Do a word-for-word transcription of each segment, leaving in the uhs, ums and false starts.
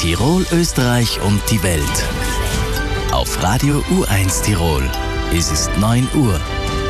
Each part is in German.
Tirol, Österreich und die Welt. Auf Radio U eins Tirol. Es ist neun Uhr.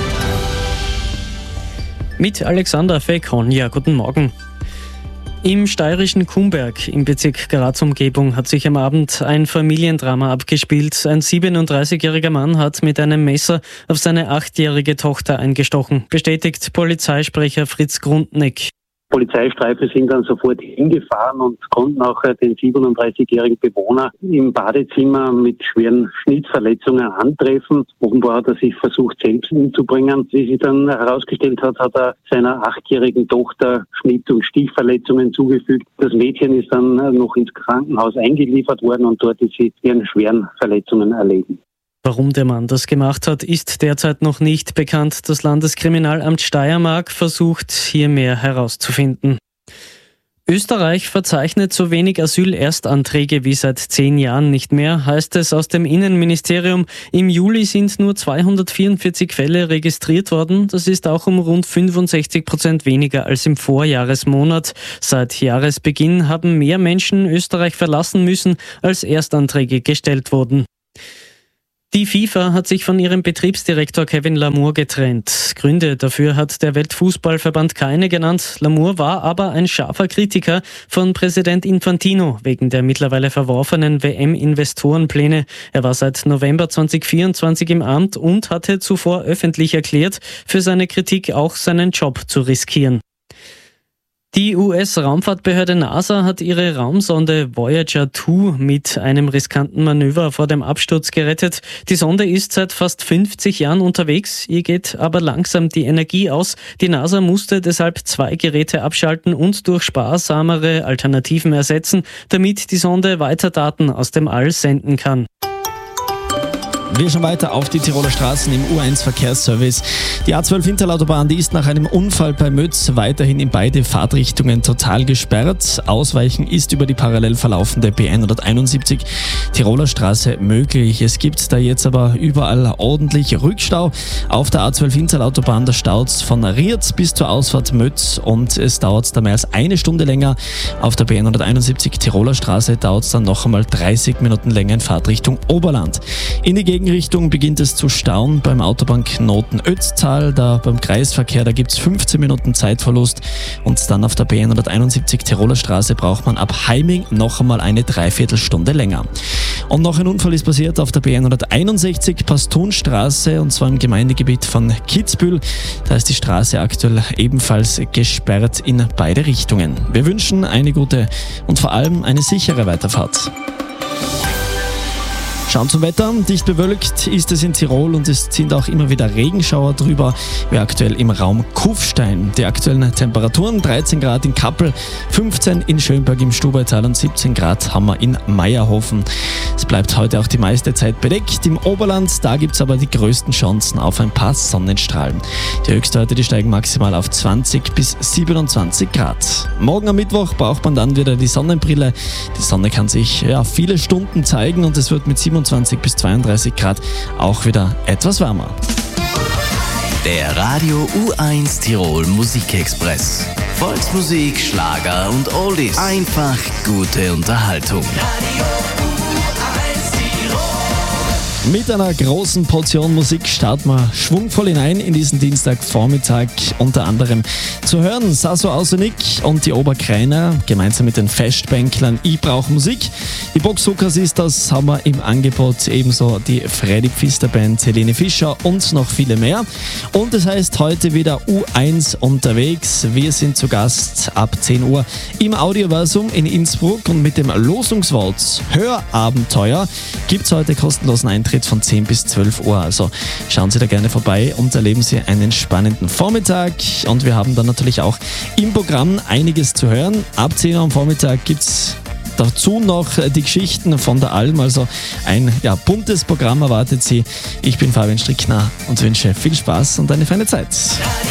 Mit Alexander Fekonja, guten Morgen. Im steirischen Kumberg im Bezirk Graz-Umgebung hat sich am Abend ein Familiendrama abgespielt. Ein siebenunddreißigjähriger Mann hat mit einem Messer auf seine achtjährige Tochter eingestochen, bestätigt Polizeisprecher Fritz Grundneck. Polizeistreife sind dann sofort hingefahren und konnten auch den siebenunddreißigjährigen Bewohner im Badezimmer mit schweren Schnittverletzungen antreffen. Offenbar hat er sich versucht, selbst umzubringen. Wie sich dann herausgestellt hat, hat er seiner achtjährigen Tochter Schnitt- und Stichverletzungen zugefügt. Das Mädchen ist dann noch ins Krankenhaus eingeliefert worden und dort ist sie ihren schweren Verletzungen erlegen. Warum der Mann das gemacht hat, ist derzeit noch nicht bekannt. Das Landeskriminalamt Steiermark versucht, hier mehr herauszufinden. Österreich verzeichnet so wenig Asylerstanträge wie seit zehn Jahren nicht mehr, heißt es aus dem Innenministerium. Im Juli sind nur zweihundertvierundvierzig Fälle registriert worden. Das ist auch um rund fünfundsechzig Prozent weniger als im Vorjahresmonat. Seit Jahresbeginn haben mehr Menschen Österreich verlassen müssen, als Erstanträge gestellt wurden. Die FIFA hat sich von ihrem Betriebsdirektor Kevin Lamour getrennt. Gründe dafür hat der Weltfußballverband keine genannt. Lamour war aber ein scharfer Kritiker von Präsident Infantino wegen der mittlerweile verworfenen W M-Investorenpläne. Er war seit November zweitausendvierundzwanzig im Amt und hatte zuvor öffentlich erklärt, für seine Kritik auch seinen Job zu riskieren. Die U S-Raumfahrtbehörde NASA hat ihre Raumsonde Voyager zwei mit einem riskanten Manöver vor dem Absturz gerettet. Die Sonde ist seit fast fünfzig Jahren unterwegs, ihr geht aber langsam die Energie aus. Die NASA musste deshalb zwei Geräte abschalten und durch sparsamere Alternativen ersetzen, damit die Sonde weiter Daten aus dem All senden kann. Wir schauen weiter auf die Tiroler Straßen im U eins Verkehrsservice. Die A zwölf Hinterlautobahn, die ist nach einem Unfall bei Mötz weiterhin in beide Fahrtrichtungen total gesperrt. Ausweichen ist über die parallel verlaufende B hunderteinundsiebzig Tiroler Straße möglich. Es gibt da jetzt aber überall ordentlich Rückstau. Auf der A zwölf Hinterlautobahn, da staut es von Rietz bis zur Ausfahrt Mötz und es dauert da mehr als eine Stunde länger. Auf der B hunderteinundsiebzig Tiroler Straße dauert es dann noch einmal dreißig Minuten länger in Fahrtrichtung Oberland. In die Gegenrichtung beginnt es zu stauen beim Autobahnknoten Ötztal. Da beim Kreisverkehr, da gibt es fünfzehn Minuten Zeitverlust und dann auf der B hunderteinundsiebzig Tiroler Straße braucht man ab Heiming noch einmal eine Dreiviertelstunde länger. Und noch ein Unfall ist passiert auf der B hunderteinundsechzig Pastunstraße und zwar im Gemeindegebiet von Kitzbühel. Da ist die Straße aktuell ebenfalls gesperrt in beide Richtungen. Wir wünschen eine gute und vor allem eine sichere Weiterfahrt. Schauen zum Wetter. Dicht bewölkt ist es in Tirol und es sind auch immer wieder Regenschauer drüber, wie aktuell im Raum Kufstein. Die aktuellen Temperaturen: dreizehn Grad in Kappel, fünfzehn in Schönberg im Stubaital und siebzehn Grad haben wir in Meierhofen. Es bleibt heute auch die meiste Zeit bedeckt. Im Oberland, da gibt es aber die größten Chancen auf ein paar Sonnenstrahlen. Die Höchstwerte, die steigen maximal auf zwanzig bis siebenundzwanzig Grad. Morgen am Mittwoch braucht man dann wieder die Sonnenbrille. Die Sonne kann sich ja viele Stunden zeigen und es wird mit siebenundzwanzig bis zweiunddreißig Grad auch wieder etwas wärmer. Der Radio U eins Tirol Musikexpress. Volksmusik, Schlager und Oldies. Einfach gute Unterhaltung. Mit einer großen Portion Musik starten wir schwungvoll hinein in diesen Dienstagvormittag. Unter anderem zu hören Sasso Ausenik und die Oberkreiner gemeinsam mit den Festbänklern Ich brauch Musik. Die Boxhooker Sisters haben wir im Angebot, ebenso die Freddy Pfister Band, Helene Fischer und noch viele mehr. Und es heißt heute wieder U eins unterwegs. Wir sind zu Gast ab zehn Uhr im Audioversum in Innsbruck und mit dem Losungswort Hörabenteuer gibt es heute kostenlosen Eintritt von zehn bis zwölf Uhr. Also schauen Sie da gerne vorbei und erleben Sie einen spannenden Vormittag. Und wir haben dann natürlich auch im Programm einiges zu hören. Ab zehn Uhr am Vormittag gibt es dazu noch die Geschichten von der Alm. Also ein ja, buntes Programm erwartet Sie. Ich bin Fabian Strickner und wünsche viel Spaß und eine feine Zeit.